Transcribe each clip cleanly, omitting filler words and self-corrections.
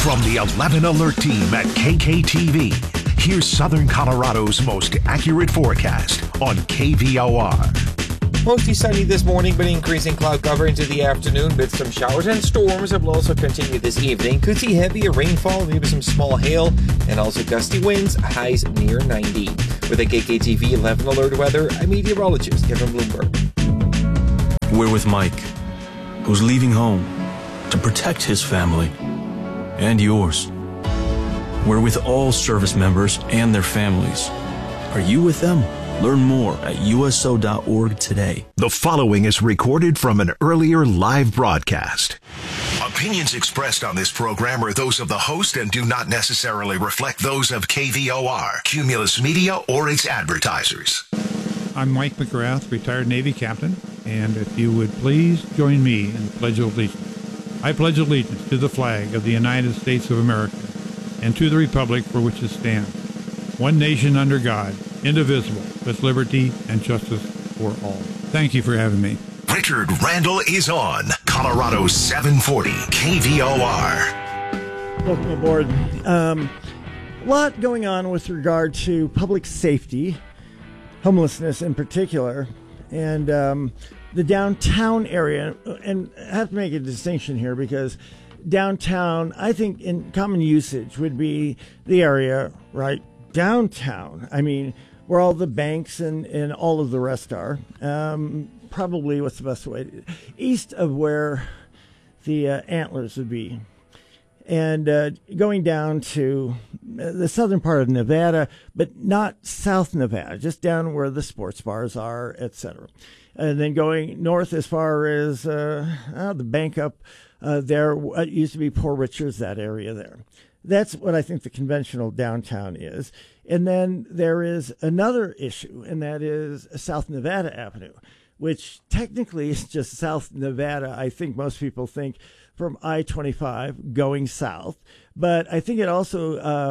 From the 11 Alert team at KKTV, here's Southern Colorado's most accurate forecast on KVOR. Mostly sunny this morning, but increasing cloud cover into the afternoon with some showers and storms that will also continue this evening. Could see heavier rainfall, maybe some small hail, and also gusty winds, highs near 90. With the KKTV 11 Alert weather, I'm meteorologist Kevin Bloomberg. We're with Mike, who's leaving home to protect his family and yours. We're with all service members and their families. Are you with them? Learn more at USO.org today. The following is recorded from an earlier live broadcast. Opinions expressed on this program are those of the host and do not necessarily reflect those of KVOR, Cumulus Media, or its advertisers. I'm Mike McGrath, retired Navy captain, and if you would please join me in the Pledge of Allegiance. I pledge allegiance to the flag of the United States of America and to the republic for which it stands, one nation under God, indivisible, with liberty and justice for all. Thank you for having me. Richard Randall is on Colorado 740 KVOR. Welcome aboard. A lot going on with regard to public safety, homelessness in particular, and the downtown area. And I have to make a distinction here because downtown, I think in common usage, would be the area right downtown. I mean, where all the banks and all of the rest are. Probably, what's the best way? East of where the Antlers would be. And going down to the southern part of Nevada, but not South Nevada, just down where the sports bars are, etc. And then going north as far as the bank up there. It used to be Poor Richards, that area there. That's what I think the conventional downtown is. And then there is another issue, and that is South Nevada Avenue, which technically is just South Nevada. I think most people think from I-25 going south. But I think it also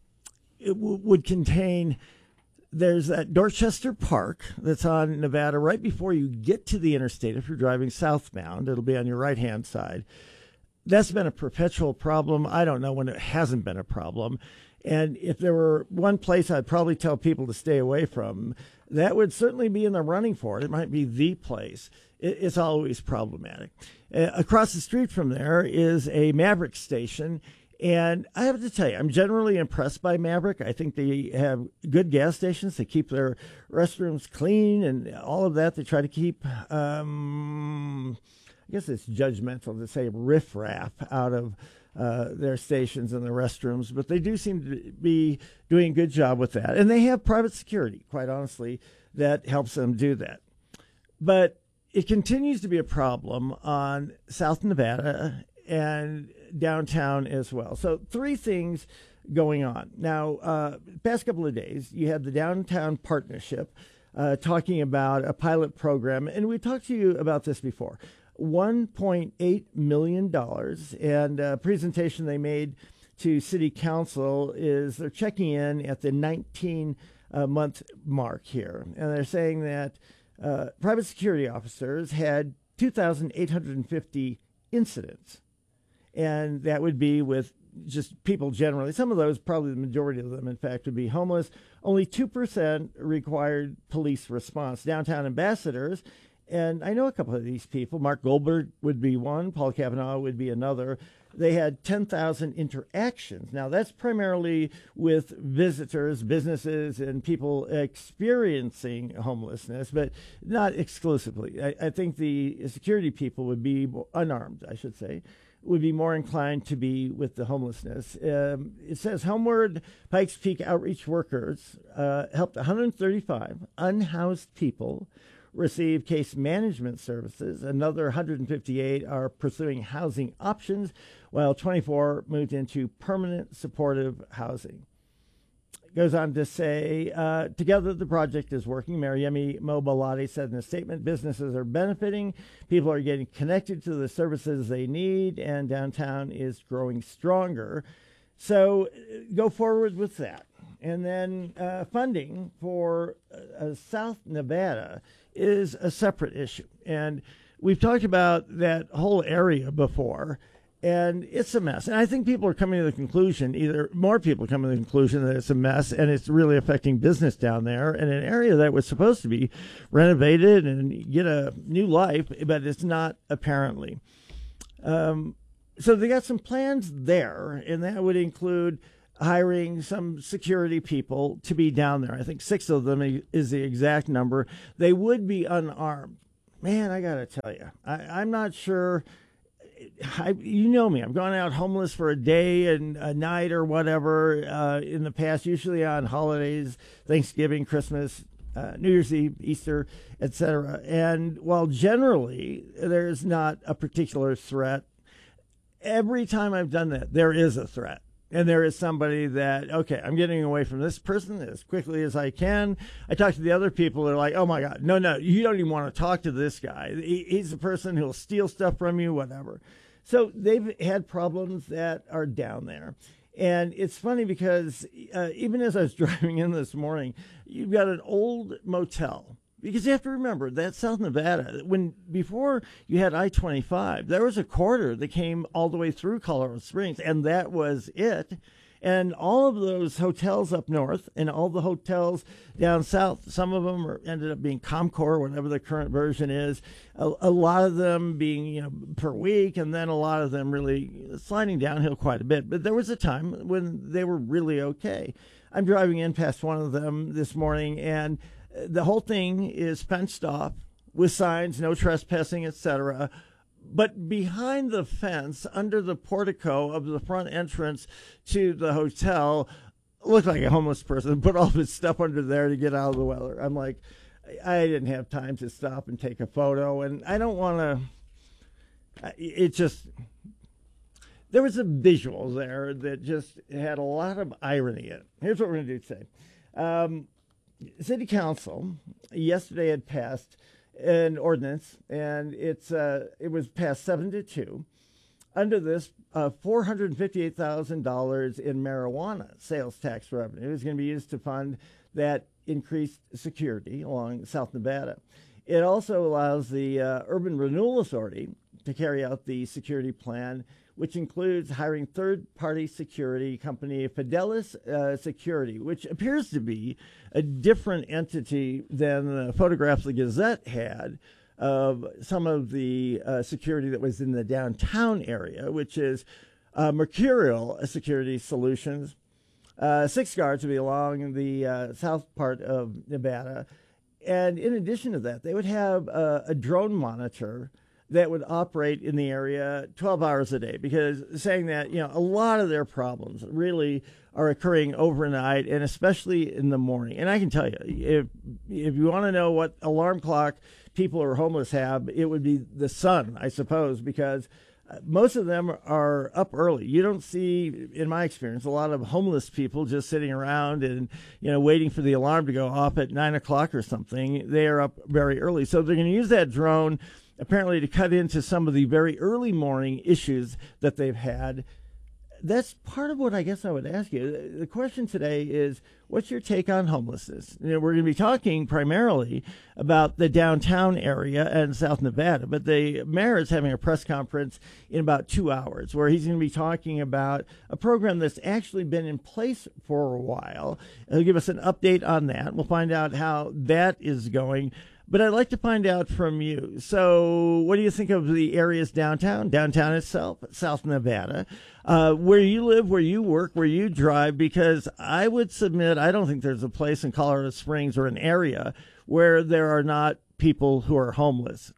would contain, there's that Dorchester Park that's on Nevada right before you get to the interstate. If you're driving southbound, it'll be on your right-hand side. That's been a perpetual problem. I don't know when it hasn't been a problem. And if there were one place I'd probably tell people to stay away from, that would certainly be in the running for it. It might be the place. It's always problematic. Across the street from there is a Maverick station. And I have to tell you, I'm generally impressed by Maverick. I think they have good gas stations. They keep their restrooms clean and all of that. They try to keep, I guess it's judgmental to say riffraff out of their stations and their restrooms, but they do seem to be doing a good job with that. And they have private security, quite honestly, that helps them do that. But it continues to be a problem on South Nevada and downtown as well. So three things going on. Now, past couple of days, you had the Downtown Partnership talking about a pilot program, and we talked to you about this before. $1.8 million, and a presentation they made to City Council is they're checking in at the 19-month mark here, and they're saying that private security officers had 2,850 incidents, and that would be with just people generally. Some of those, probably the majority of them, in fact, would be homeless. Only 2% required police response. Downtown ambassadors, and I know a couple of these people. Mark Goldberg would be one. Paul Kavanaugh would be another. They had 10,000 interactions. Now, that's primarily with visitors, businesses, and people experiencing homelessness, but not exclusively. I think the security people would be unarmed, I should say, would be more inclined to be with the homelessness. It says Homeward Pikes Peak outreach workers helped 135 unhoused people receive case management services. Another 158 are pursuing housing options, while 24 moved into permanent supportive housing. It goes on to say, together the project is working. Mariemi Mobilati said in a statement, businesses are benefiting, people are getting connected to the services they need, and downtown is growing stronger. So go forward with that. And then funding for South Nevada is a separate issue. And we've talked about that whole area before. And it's a mess. And I think people are coming to the conclusion, either more people coming to the conclusion that it's a mess and it's really affecting business down there in an area that was supposed to be renovated and get a new life, but it's not apparently. So they got some plans there, and that would include hiring some security people to be down there. I think 6 of them is the exact number. They would be unarmed. Man, I got to tell you, I'm not sure. You know me. I've gone out homeless for a day and a night or whatever in the past, usually on holidays, Thanksgiving, Christmas, New Year's Eve, Easter, etc. And while generally there's not a particular threat, every time I've done that, there is a threat. And there is somebody that, okay, I'm getting away from this person as quickly as I can. I talk to the other people that are like, oh, my God, no, you don't even want to talk to this guy. He's the person who'll steal stuff from you, whatever. So they've had problems that are down there. And it's funny because even as I was driving in this morning, you've got an old motel. Because you have to remember that South Nevada, before you had I-25, there was a corridor that came all the way through Colorado Springs, and that was it. And all of those hotels up north and all the hotels down south, some of them ended up being Comcor, whatever the current version is. A lot of them being, per week, and then a lot of them really sliding downhill quite a bit. But there was a time when they were really okay. I'm driving in past one of them this morning, and the whole thing is fenced off with signs, no trespassing, etc. But behind the fence, under the portico of the front entrance to the hotel, looked like a homeless person put all of his stuff under there to get out of the weather. I'm like, I didn't have time to stop and take a photo, and I don't want to. It just, there was a visual there that just had a lot of irony in it. Here's what we're going to do today. City Council yesterday had passed an ordinance, and it was passed 7-2. Under this, $458,000 in marijuana sales tax revenue is going to be used to fund that increased security along South Nevada. It also allows the Urban Renewal Authority to carry out the security plan, which includes hiring third-party security company Fidelis Security, which appears to be a different entity than the photographs the Gazette had of some of the security that was in the downtown area, which is Mercurial Security Solutions. 6 guards will be along the south part of Nevada. And in addition to that, they would have a drone monitor that would operate in the area 12 hours a day, because saying that, a lot of their problems really are occurring overnight and especially in the morning. And I can tell you, if you want to know what alarm clock people who are homeless have, it would be the sun, I suppose, because most of them are up early. You don't see, in my experience, a lot of homeless people just sitting around and, waiting for the alarm to go off at 9 o'clock or something. They are up very early. So they're going to use that drone apparently to cut into some of the very early morning issues that they've had. That's part of what I guess I would ask you. The question today is, what's your take on homelessness? We're going to be talking primarily about the downtown area and South Nevada, but the mayor is having a press conference in about 2 hours where he's going to be talking about a program that's actually been in place for a while. He'll give us an update on that. We'll find out how that is going. But I'd like to find out from you. So what do you think of the areas downtown itself, South Nevada, where you live, where you work, where you drive? Because I would submit, I don't think there's a place in Colorado Springs or an area where there are not people who are homeless.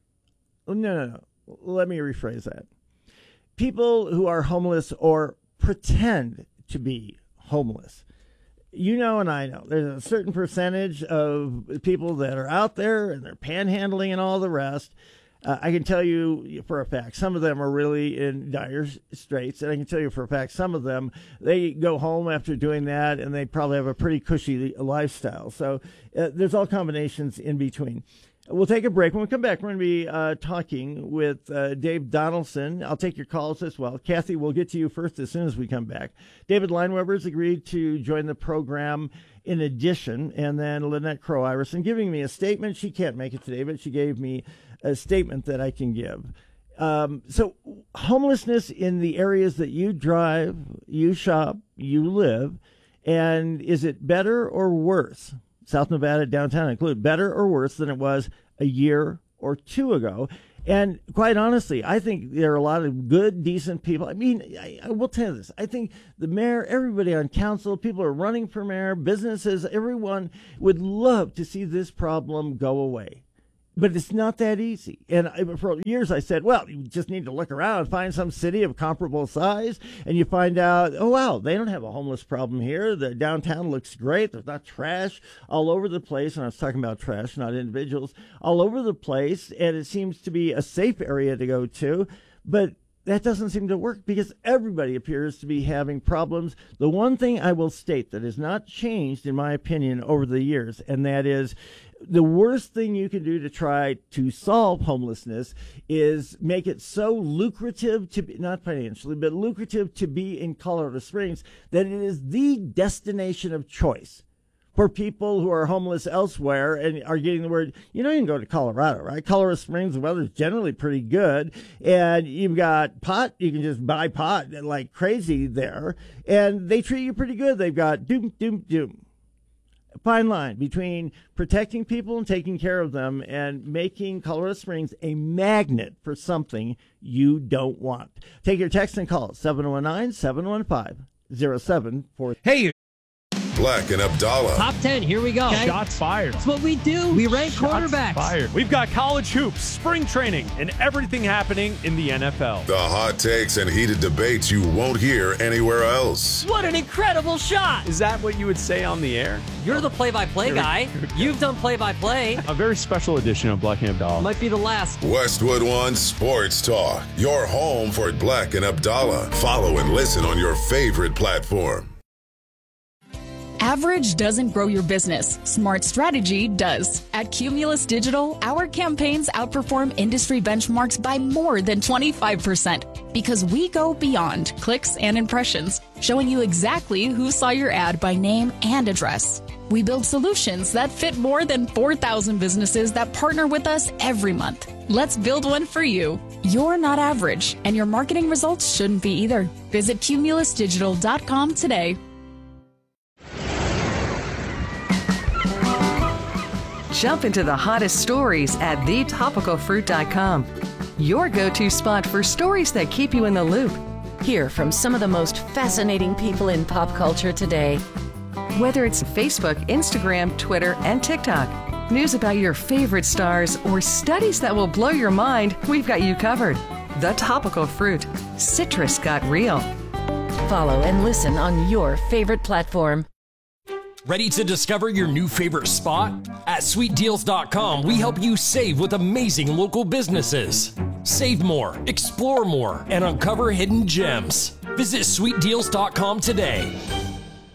No. Let me rephrase that. People who are homeless or pretend to be homeless. You know, and I know there's a certain percentage of people that are out there and they're panhandling and all the rest. I can tell you for a fact, some of them are really in dire straits. And I can tell you for a fact, some of them, they go home after doing that and they probably have a pretty cushy lifestyle. So there's all combinations in between. We'll take a break. When we come back, we're going to be talking with Dave Donaldson. I'll take your calls as well. Kathy, we'll get to you first as soon as we come back. David Lineweber's agreed to join the program in addition, and then Lynette Crow-Iverson giving me a statement. She can't make it today, but she gave me a statement that I can give. So homelessness in the areas that you drive, you shop, you live, and is it better or worse? South Nevada, downtown included, better or worse than it was a year or two ago? And quite honestly, I think there are a lot of good, decent people. I mean, I will tell you this. I think the mayor, everybody on council, people are running for mayor, businesses, everyone would love to see this problem go away. But it's not that easy. And for years I said, well, you just need to look around, find some city of comparable size, and you find out, oh, wow, they don't have a homeless problem here. The downtown looks great. There's not trash all over the place. And I was talking about trash, not individuals, all over the place. And it seems to be a safe area to go to. But that doesn't seem to work because everybody appears to be having problems. The one thing I will state that has not changed, in my opinion, over the years, and that is the worst thing you can do to try to solve homelessness is make it so lucrative to be, not financially, but lucrative to be in Colorado Springs, that it is the destination of choice for people who are homeless elsewhere and are getting the word, you can go to Colorado, right? Colorado Springs, the weather's generally pretty good. And you've got pot. You can just buy pot like crazy there. And they treat you pretty good. They've got doom. A fine line between protecting people and taking care of them and making Colorado Springs a magnet for something you don't want. Take your text and call 719-715-0743. Hey, Black and Abdallah. Top 10, here we go. Okay. Shots fired. That's what we do. We rank quarterbacks. Fired. We've got college hoops, spring training, and everything happening in the NFL. The hot takes and heated debates you won't hear anywhere else. What an incredible shot. Is that what you would say on the air? You're the play-by-play guy. You've done play-by-play. A very special edition of Black and Abdallah. Might be the last. Westwood One Sports Talk. Your home for Black and Abdallah. Follow and listen on your favorite platform. Average doesn't grow your business. Smart strategy does. At Cumulus Digital, our campaigns outperform industry benchmarks by more than 25% because we go beyond clicks and impressions, showing you exactly who saw your ad by name and address. We build solutions that fit more than 4,000 businesses that partner with us every month. Let's build one for you. You're not average, and your marketing results shouldn't be either. Visit cumulusdigital.com today. Jump into the hottest stories at thetopicalfruit.com. Your go-to spot for stories that keep you in the loop. Hear from some of the most fascinating people in pop culture today. Whether it's Facebook, Instagram, Twitter, and TikTok, news about your favorite stars, or studies that will blow your mind, we've got you covered. The Topical Fruit. Citrus got real. Follow and listen on your favorite platform. Ready to discover your new favorite spot? At sweetdeals.com, we help you save with amazing local businesses. Save more, explore more, and uncover hidden gems. Visit sweetdeals.com today.